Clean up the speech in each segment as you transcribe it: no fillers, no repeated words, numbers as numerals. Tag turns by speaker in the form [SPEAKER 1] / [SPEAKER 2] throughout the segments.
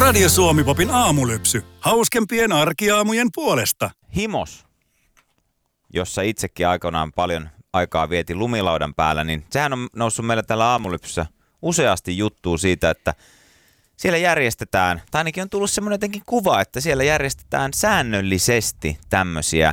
[SPEAKER 1] Radio Suomi-popin aamulypsy. Hauskempien arkiaamujen puolesta.
[SPEAKER 2] Himos, jossa itsekin aikanaan paljon aikaa vietin lumilaudan päällä, niin sehän on noussut meillä täällä aamulypsyssä useasti juttua siitä, että siellä järjestetään, tai ainakin on tullut semmoinen jotenkin kuva, että siellä järjestetään säännöllisesti tämmöisiä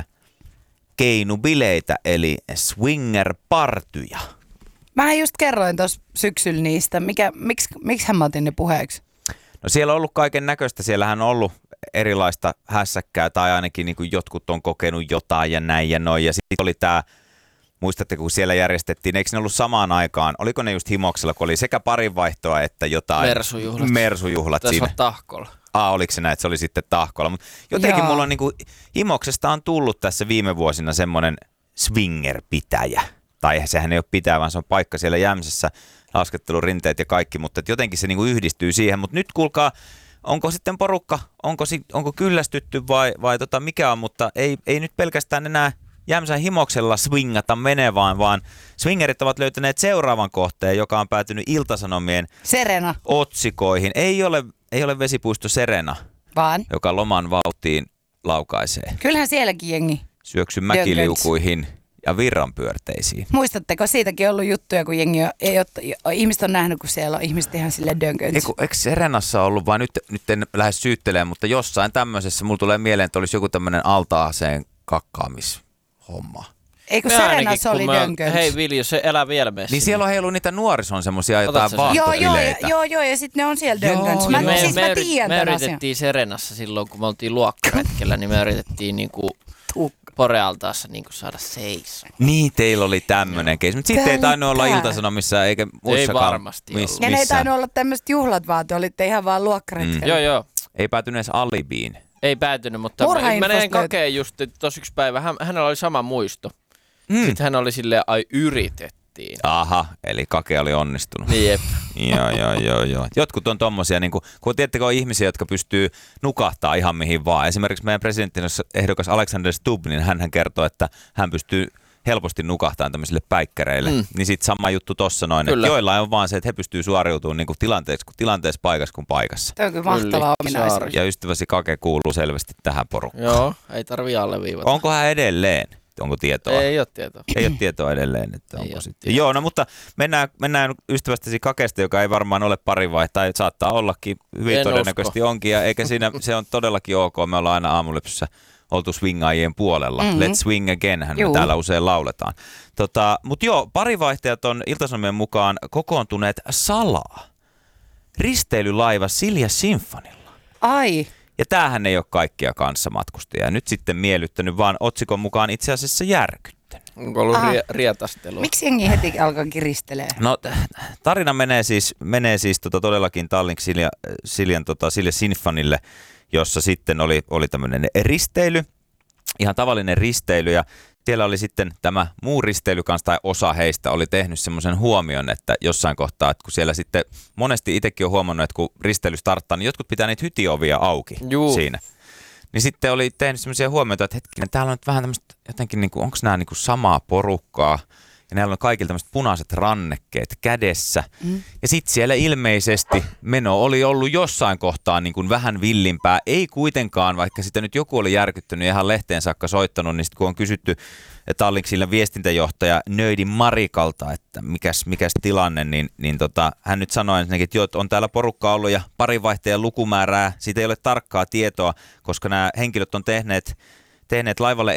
[SPEAKER 2] keinubileitä, eli swinger-partyja.
[SPEAKER 3] Mä just kerroin tuossa syksyllä niistä. Miksi mä otin ne puheeksi?
[SPEAKER 2] No siellä on ollut kaiken näköistä. Siellähän on ollut erilaista hässäkkää, tai ainakin niin kuin jotkut on kokenut jotain ja näin ja noin. Ja sitten oli tämä, muistatteko kun siellä järjestettiin, eikö ne ollut samaan aikaan, oliko ne just Himoksella, kun oli sekä parinvaihtoa että jotain mersujuhlat
[SPEAKER 4] tässä
[SPEAKER 2] siinä.
[SPEAKER 4] on Tahkolla.
[SPEAKER 2] Oliko se näin, että se oli sitten Tahkolla. Mutta jotenkin mulla on niin kuin, Himoksesta on tullut tässä viime vuosina semmoinen swinger-pitäjä. Tai sehän ei ole pitää, vaan se on paikka siellä Jämsässä, laskettelurinteet ja kaikki, mutta jotenkin se niinku yhdistyy siihen. Mutta nyt kuulkaa, onko sitten porukka, onko kyllästytty vai mikä on, mutta ei nyt pelkästään enää Jämsän Himoksella swingata menevään, vaan swingerit ovat löytäneet seuraavan kohteen, joka on päätynyt Ilta-Sanomien
[SPEAKER 3] Serena
[SPEAKER 2] otsikoihin. Ei ole vesipuisto Serena,
[SPEAKER 3] vaan
[SPEAKER 2] joka loman vauhtiin laukaisee.
[SPEAKER 3] Kyllähän sielläkin jengi.
[SPEAKER 2] Syöksy mäkiliukuihin ja virranpyörteisiin.
[SPEAKER 3] Muistatteko, siitäkin ollut juttuja, kun jengi ihmiset on nähnyt, kun siellä on ihmiset ihan silleen dönkönsä.
[SPEAKER 2] Eikö Serenassa ollut, vaan nyt en lähde syyttelemään, mutta jossain tämmöisessä mulla tulee mieleen, että olisi joku tämmöinen altaaseen kakkaamishomma.
[SPEAKER 3] Eikö Serenassa oli dönkönsä?
[SPEAKER 4] Hei Viljo, se elää vielä meissä.
[SPEAKER 2] Niin siellä on heilu niitä nuorison semmosia jotain vaahtoileitä.
[SPEAKER 3] Joo, ja sitten ne on siellä dönkönsä. Mä tiedän
[SPEAKER 4] me yritettiin Serenassa silloin, kun me oltiin luokkaretkellä, niin me yritettiin niinku Porealtaassa niin saada seisomaan.
[SPEAKER 2] Niin, teillä oli tämmöinen keissi. Mutta sitten ei tainnut olla Ilta-Sanomissa eikä muissakaan.
[SPEAKER 4] Ei varmasti ollut.
[SPEAKER 3] Ja ne ei tainnut olla tämmöiset juhlat, vaan te olitte ihan vaan luokkaretkellä.
[SPEAKER 4] Joo.
[SPEAKER 2] Ei päätynyt edes alibiin.
[SPEAKER 4] Ei päätynyt, mutta mä näin Kakeen just tossa yksi päivä. Hänellä oli sama muisto. Sitten hän oli silleen, yritettiin.
[SPEAKER 2] Aha, eli Kake oli onnistunut.
[SPEAKER 4] Niin jep.
[SPEAKER 2] Joo. Jotkut on tommosia, niin kun tiedättekö, on ihmisiä, jotka pystyy nukahtaa ihan mihin vaan. Esimerkiksi meidän presidenttiehdokas Alexander Stubb, niin hän kertoo, että hän pystyy helposti nukahtamaan tämmöisille päikkäreille. Niin sitten sama juttu tossa noin, että joillain on vaan se, että he pystyy suoriutumaan niin tilanteessa paikassa kuin paikassa.
[SPEAKER 3] Tämä on kyllä mahtavaa ominaisuus.
[SPEAKER 2] Ja ystäväsi Kake kuuluu selvästi tähän porukkaan.
[SPEAKER 4] Joo, ei tarvii alleviivata.
[SPEAKER 2] Onko hän edelleen? Onko tietoa?
[SPEAKER 4] Ei ole tietoa.
[SPEAKER 2] Ei ole tietoa edelleen. Että onko sitten. Joo, no mutta mennään ystävästäsi Kakesta, joka ei varmaan ole tai saattaa ollakin, hyvin todennäköisesti onkin, ja eikä siinä, se on todellakin ok, me ollaan aina aamulypsyssä oltu swingaajien puolella. Let's swing again, hän me täällä usein lauletaan. Mutta joo, parivaihtajat on Ilta-Sanomien mukaan kokoontuneet salaa. Risteilylaiva Silja Symphonylla.
[SPEAKER 3] Ai.
[SPEAKER 2] Ja tämähän ei ole kaikkia kanssamatkustajia. Nyt sitten miellyttänyt, vaan otsikon mukaan itse asiassa järkyttänyt.
[SPEAKER 4] Onko ollut rietastelua?
[SPEAKER 3] Miksi jengi heti alkaa kiristelee?
[SPEAKER 2] No tarina menee siis todellakin Tallink Silja Symphonylle, jossa sitten oli tämmöinen risteily, ihan tavallinen risteily, ja siellä oli sitten tämä muu risteily kanssa, tai osa heistä oli tehnyt semmoisen huomion, että jossain kohtaa, että kun siellä sitten monesti itsekin on huomannut, että kun risteily starttaa, niin jotkut pitää niitä hytiovia auki siinä. Niin sitten oli tehnyt semmoisia huomioita, että hetkinen, täällä on nyt vähän tämmöistä jotenkin, niin kuin, onko nämä niin kuin samaa porukkaa, ja näillä on kaikilla tämmöiset punaiset rannekkeet kädessä. Ja sitten siellä ilmeisesti meno oli ollut jossain kohtaa niin kuin vähän villimpää. Ei kuitenkaan, vaikka sitä nyt joku oli järkyttynyt ja ihan lehteen saakka soittanut, niin sitten kun on kysytty Tallinksillan viestintäjohtaja Nöydin Marikalta, että mikäs tilanne, niin hän nyt sanoi ensinnäkin, että joo, on täällä porukka ollut ja parinvaihtajan lukumäärää, siitä ei ole tarkkaa tietoa, koska nämä henkilöt on tehneet laivalle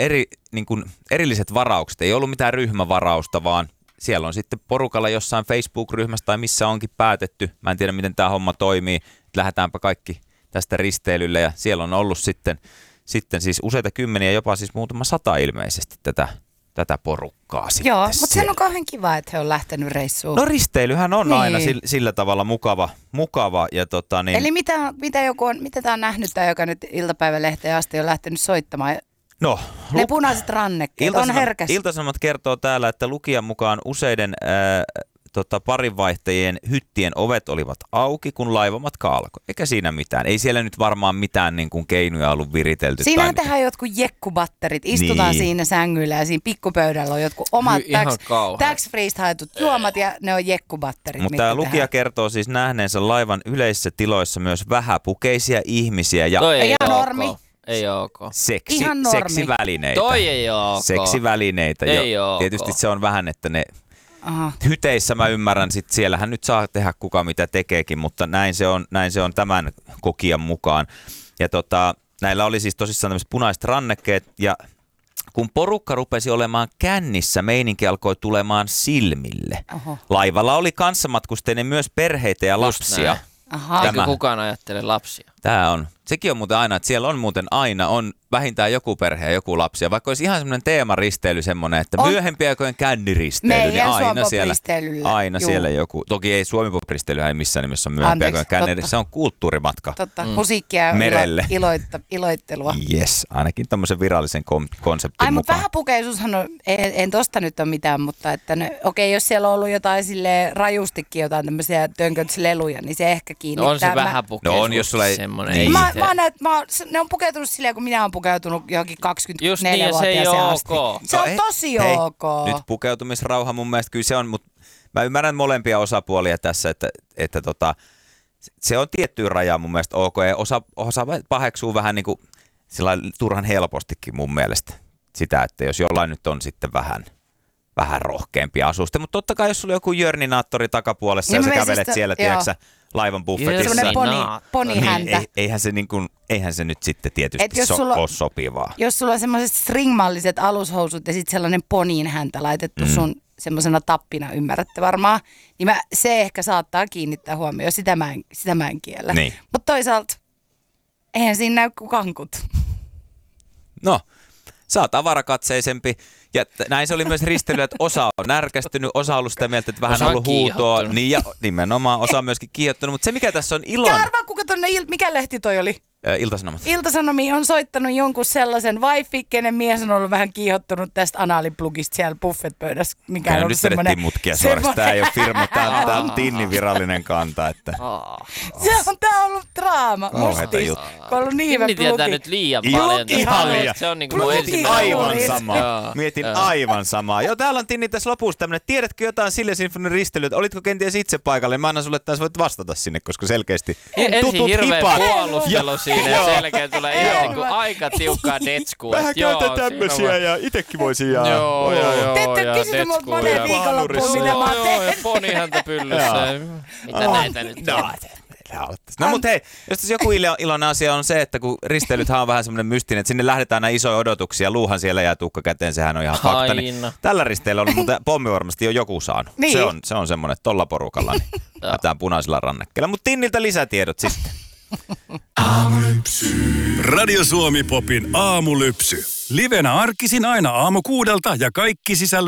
[SPEAKER 2] erilliset varaukset. Ei ollut mitään ryhmävarausta, vaan siellä on sitten porukalla jossain Facebook-ryhmässä tai missä onkin päätetty. Mä en tiedä, miten tämä homma toimii. Lähdetäänpä kaikki tästä risteilylle, ja siellä on ollut sitten siis useita kymmeniä, jopa siis muutama 100 ilmeisesti tätä porukkaa sitten.
[SPEAKER 3] Joo, mutta se on kauhean kiva, että he on lähtenyt reissuun.
[SPEAKER 2] No risteilyhän on aina sillä tavalla mukava. Ja
[SPEAKER 3] Eli mitä tää on nähnyt, tämä joka nyt iltapäivälehteen asti on lähtenyt soittamaan?
[SPEAKER 2] No,
[SPEAKER 3] ne punaiset rannekkeet on herkässä.
[SPEAKER 2] Ilta-Sanomat kertoo täällä, että lukijan mukaan useiden parinvaihtajien hyttien ovet olivat auki, kun laivamatka alkoi. Eikä siinä mitään. Ei siellä nyt varmaan mitään niin kuin keinoja ollut viritelty.
[SPEAKER 3] Siinähän tehdään jotkut jekkubatterit. Istutaan siinä sängyllä ja siinä pikkupöydällä on jotkut omat tax-freesta haetut juomat ja ne on jekkubatterit.
[SPEAKER 2] Mutta tämä lukija kertoo siis nähneensä laivan yleisissä tiloissa myös vähäpukeisia ihmisiä. Ja
[SPEAKER 3] ihan normi.
[SPEAKER 4] Ei ok.
[SPEAKER 2] Seksivälineitä.
[SPEAKER 4] Toi ei ok.
[SPEAKER 2] Seksivälineitä.
[SPEAKER 4] Ei ok.
[SPEAKER 2] Tietysti se on vähän, että ne hyteissä mä ymmärrän, sit siellähän nyt saa tehdä kuka mitä tekeekin, mutta näin se on tämän kokijan mukaan. Ja näillä oli siis tosissaan tämmöiset punaiset rannekkeet ja kun porukka rupesi olemaan kännissä, meininki alkoi tulemaan silmille. Oho. Laivalla oli kanssamatkustajien myös perheitä ja lapsia.
[SPEAKER 4] Eikö kukaan ajattele lapsia?
[SPEAKER 2] Sekin on muuten aina, että siellä on muuten aina vähintään joku perhe ja joku lapsi. Ja vaikka olisi ihan semmoinen teemaristeily semmoinen, että myöhempiä aikojen känniristely, niin aina siellä joku. Toki ei Suomi-pop-risteilyhän ei missään nimessä ole myöhempiä aikojen känniristely, se on kulttuurimatka.
[SPEAKER 3] Musiikkia ja iloittelua.
[SPEAKER 2] Yes, ainakin tämmöisen virallisen konseptin mukaan.
[SPEAKER 3] Mutta vähäpukeisuushan on, en tosta nyt ole mitään, mutta että jos siellä on ollut jotain silleen rajustikin jotain tämmöisiä tönkötsleluja, niin se ehkä kiinnittää.
[SPEAKER 4] No on se vähäpukeisuus.
[SPEAKER 2] No on, jos sulla ei
[SPEAKER 4] semmoinen.
[SPEAKER 3] Ne on pukeutunut silleen, kun minä olen pukeutunut johonkin 24-vuotiaaseen asti. Se on tosi ok.
[SPEAKER 2] Nyt pukeutumisrauha mun mielestä kyllä se on, mutta mä ymmärrän molempia osapuolia tässä, että se on tiettyyn rajaan mun mielestä ok. Ja osa paheksuu vähän niin kuin turhan helpostikin mun mielestä sitä, että jos jollain nyt on sitten vähän rohkeampia asuste. Mutta totta kai, jos sulla on joku jörninaattori takapuolessa ja sä kävelet siellä, tiedätkö laivan buffetissa.
[SPEAKER 3] Sellainen ponihäntä.
[SPEAKER 2] Niin, eihän se nyt sitten tietysti ole sopivaa.
[SPEAKER 3] Jos sulla on semmoiset stringmalliset alushousut ja sitten sellainen poniin häntä laitettu sun semmoisena tappina, ymmärrätte varmaan, niin se ehkä saattaa kiinnittää huomioon. Sitä mä en kiellä.
[SPEAKER 2] Niin.
[SPEAKER 3] Mutta toisaalta eihän siinä näy kuin kankut.
[SPEAKER 2] No, sä oot avarakatseisempi. Ja näin se oli myös risteilyä, että osa on närkästynyt, osa on ollut sitä mieltä, että vähän on ollut huutoa. Niin, ja nimenomaan osa on myöskin kiihottunut. Mutta se mikä tässä on ilon...
[SPEAKER 3] Arvaa, kuka mikä lehti toi oli?
[SPEAKER 2] Ilta-Sanomat.
[SPEAKER 3] Ilta-Sanomiin on soittanut jonkun sellaisen wifi, kenen mies on ollut vähän kiihottunut tästä anaaliplugista siellä buffetpöydässä. Mikä on
[SPEAKER 2] nyt vedettiin mutkia suorasta. Tämä ei ole firma, tämä on Tinnin virallinen kanta. Että...
[SPEAKER 3] Tämä on ollut draama.
[SPEAKER 2] Kauheita juttu.
[SPEAKER 4] Tinni tietää nyt liian paljon. Se on niin kuin
[SPEAKER 2] aivan samaa. Mietin aivan samaa. Joo, täällä on Tinni tässä lopussa tämmöinen. Tiedätkö jotain Silja Sinfonin risteilyä? Olitko kenties itse paikalle? Mä annan sulle taas voit vastata sinne, koska selkeästi
[SPEAKER 4] ensin hirveä puolustelu siinä ja selkeä tulee ihan niin kuin aika tiukkaa detskua.
[SPEAKER 2] Vähän käytä tämmöisiä ja itekin voisin jaa.
[SPEAKER 4] Joo.
[SPEAKER 3] Te ette kysynyt mut monen viikonloppuun, mitä mä oon tehnyt.
[SPEAKER 4] Ponihäntä pyllyssä. Mitä näitä nyt on?
[SPEAKER 2] No mutta hei, jos joku iloinen asia on se, että kun risteilythän on vähän semmoinen mystinen, että sinne lähdetään näin isoja odotuksia, luuhan siellä jää tukka käteen, sehän on ihan fakta. Niin tällä risteillä on muuten pommi varmasti jo joku saanut. Niin. Se on semmoinen, että tolla porukalla niin lähdetään punaisilla rannekkeilla. Mutta Tinniltä lisätiedot sitten.
[SPEAKER 1] Aamulypsy. Radio Suomi Popin aamulypsy. Livenä arkisin aina 6:00 ja kaikki sisällöt